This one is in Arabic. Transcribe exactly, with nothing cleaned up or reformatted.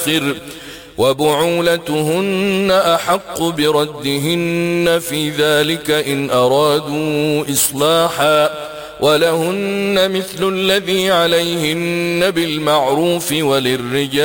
وبعولتهن أحق بردهن في ذلك إن أرادوا إصلاحا ولهن مثل الذي عليهن بالمعروف وللرجال